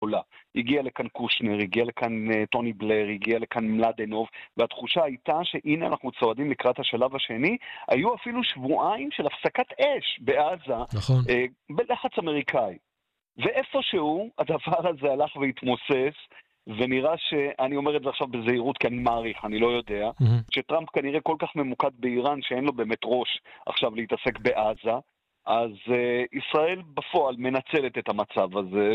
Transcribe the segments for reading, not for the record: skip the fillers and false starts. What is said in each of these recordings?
עולה. הגיע לכאן קושנר, הגיע לכאן טוני בלר, הגיע לכאן מלדנוב, והתחושה הייתה שהנה אנחנו צועדים לקראת השלב השני. היו אפילו שבועיים של הפסקת אש בעזה, נכון. בלחץ אמריקאי. ואיפשהו הדבר הזה הלך והתמוסס, ונראה שאני אומר את זה עכשיו בזהירות כי אני מעריך, אני לא יודע, שטראמפ כנראה כל כך ממוקד באיראן שאין לו באמת ראש עכשיו להתעסק בעזה, אז ישראל בפועל מנצלת את המצב הזה,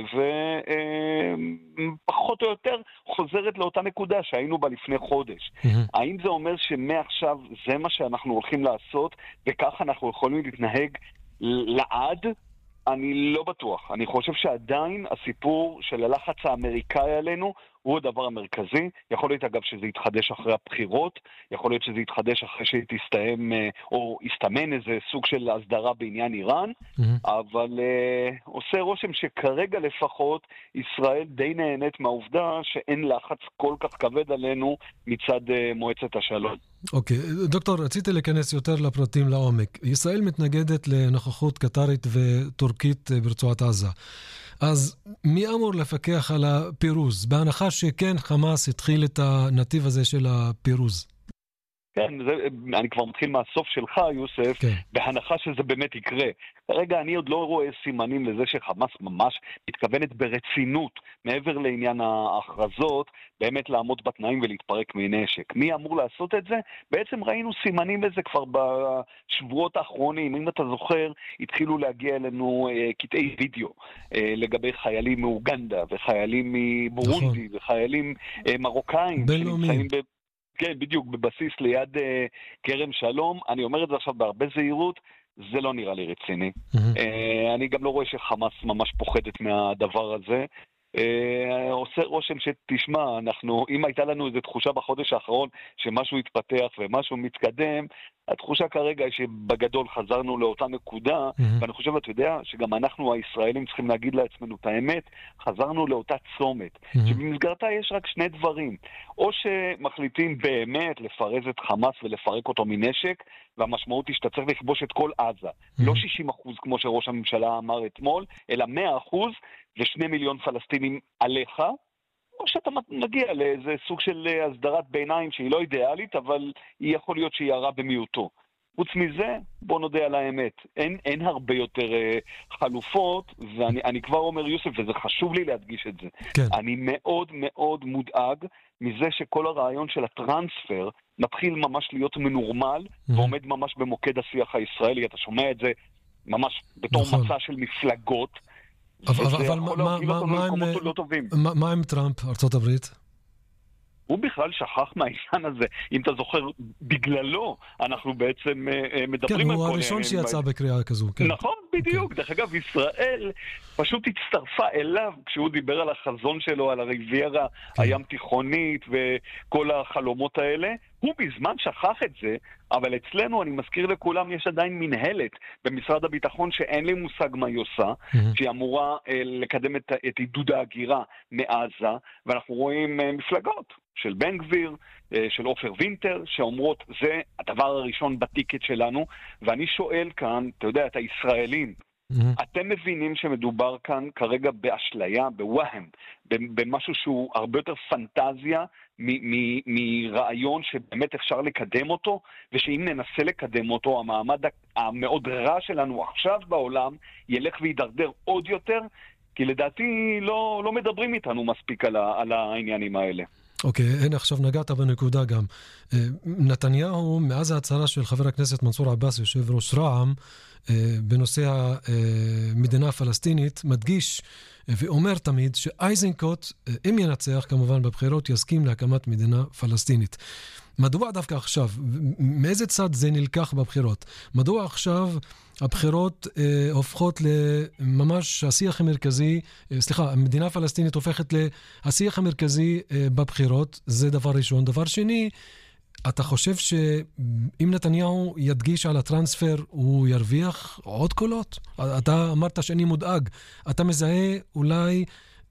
ופחות או יותר חוזרת לאותה נקודה שהיינו בה לפני חודש. האם זה אומר שמעכשיו זה מה שאנחנו הולכים לעשות, וכך אנחנו יכולים להתנהג לעד? אני לא בטוח. אני חושב שעדיין הסיפור של הלחץ האמריקאי עלינו הוא הדבר המרכזי. יכול להיות אגב שזה יתחדש אחרי הבחירות, יכול להיות שזה יתחדש אחרי שתסתיים או יסתמן איזה סוג של הסדרה בעניין איראן, אבל עושה רושם שכרגע לפחות ישראל די נהנית מהעובדה שאין לחץ כל כך כבד עלינו מצד מועצת השלום. אוקיי, דוקטור, רציתי להיכנס יותר לפרטים לעומק. ישראל מתנגדת לנוכחות קטרית וטורקית ברצועת עזה. אז מי אמור לפקח על הפירוז? בהנחה שכן חמאס התחיל את הנתיב הזה של הפירוז. כן, אני כבר מתחיל מהסוף שלך, יוסף, כן. בהנחה שזה באמת יקרה. כרגע אני עוד לא רואה סימנים לזה שחמאס ממש מתכוונת ברצינות, מעבר לעניין ההכרזות, באמת לעמוד בתנאים ולהתפרק מנשק. מי אמור לעשות את זה? בעצם ראינו סימנים לזה כבר בשבועות האחרונים. אם אתה זוכר, התחילו להגיע אלינו קטעי וידאו לגבי חיילים מאוגנדה, וחיילים מבורונדי, נכון. וחיילים מרוקאים. בינלאומיים. כן, בדיוק, בבסיס ליד כרם שלום. אני אומר את זה עכשיו בהרבה זהירות, זה לא נראה לי רציני. אני גם לא רואה שחמאס ממש פוחדת מהדבר הזה. עושה רושם שתשמע, אם הייתה לנו איזו תחושה בחודש האחרון שמשהו התפתח ומשהו מתקדם, התחושה כרגע היא שבגדול חזרנו לאותה נקודה, ואני חושב, אתה יודע, שגם אנחנו הישראלים צריכים להגיד לעצמנו את האמת, חזרנו לאותה צומת, שבמסגרתה יש רק שני דברים, או שמחליטים באמת לפרז את חמאס ולפרק אותו מנשק, והמשמעות היא שאתה צריך לכבוש את כל עזה, לא 60% כמו שראש הממשלה אמר אתמול, אלא 100%, ו2 מיליון פלסטינים עליך, או שאתה מגיע לאיזה סוג של הסדרת ביניים שהיא לא אידיאלית, אבל היא יכול להיות שהיא הרע במיעוטו. חוץ מזה, בוא נודה על האמת, אין הרבה יותר חלופות, ואני כבר אומר, יוסף, וזה חשוב לי להדגיש את זה. כן. אני מאוד מאוד מודאג מזה שכל הרעיון של הטרנספר מתחיל ממש להיות מנורמל, ועומד ממש במוקד השיח הישראלי. אתה שומע את זה ממש בתור מצע של מפלגות, אבל מה עם טראמפ, ארצות הברית? הוא בכלל שכח מהעניין הזה. אם אתה זוכר, בגללו אנחנו בעצם מדברים על כל... כן, הוא הראשון שיצא בקריאה כזו. נכון, בדיוק. דרך אגב, ישראל פשוט הצטרפה אליו כשהוא דיבר על החזון שלו, על הריביירה הים תיכונית וכל החלומות האלה. הוא בזמן שכח את זה, אבל אצלנו, אני מזכיר לכולם, יש עדיין מנהלת במשרד הביטחון שאין לי מושג מה היא עושה, שהיא אמורה לקדם את עידוד ההגירה מעזה, ואנחנו רואים מפלגות של בן גביר, של עופר וינטר, שאומרות, זה הדבר הראשון בטיקט שלנו, ואני שואל כאן, אתה יודע, את הישראלים, אתם מבינים שמדובר כאן כרגע באשליה, בווהם, במשהו שהוא הרבה יותר פנטזיה מרעיון שבאמת אפשר לקדם אותו, ושאם ננסה לקדם אותו, המעמד המאוד רע שלנו עכשיו בעולם ילך וידרדר עוד יותר, כי לדעתי לא מדברים איתנו מספיק על העניינים האלה. אוקיי, הנה עכשיו נגעת בנקודה גם. נתניהו, מאז ההצהרה של חבר הכנסת מנסור עבאס, יושב ראש רע"מ, בנושא המדינה הפלסטינית, מדגיש ואומר תמיד שאייזנקוט, אם ינצח כמובן בבחירות, יסכים להקמת מדינה פלסטינית. מדוע דווקא עכשיו? מאיזה צד זה נלקח בבחירות? מדוע עכשיו הבחירות הופכות לממש השיח המרכזי, המדינה הפלסטינית הופכת להשיח המרכזי בבחירות? זה דבר ראשון. דבר שני, אתה חושב שאם נתניהו ידגיש על הטרנספר, הוא ירוויח עוד קולות? אתה אמרת שאני מודאג. אתה מזהה אולי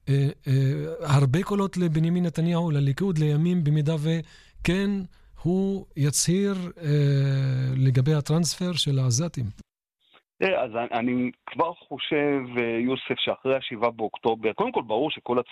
הרבה קולות לבנימין נתניהו, לליכוד, לימים, במידה וכן הוא יצהיר לגבי הטרנספר של העזתים? אז אני כבר חושב, יוסף, שאחרי ה7 באוקטובר, קודם כל ברור שכל